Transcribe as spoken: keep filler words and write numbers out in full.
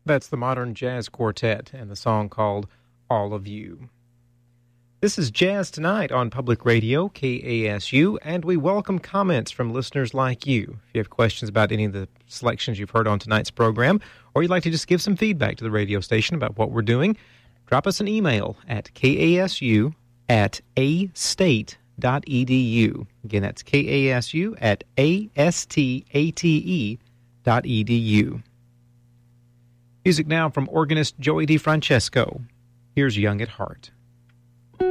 That's the Modern Jazz Quartet and the song called All of You. This is Jazz Tonight on Public Radio, K A S U, and we welcome comments from listeners like you. If you have questions about any of the selections you've heard on tonight's program, or you'd like to just give some feedback to the radio station about what we're doing, drop us an email at kasu at astate dot edu. Again, that's kasu at astate dot edu. Music now from organist Joey DeFrancesco. Here's Young at Heart.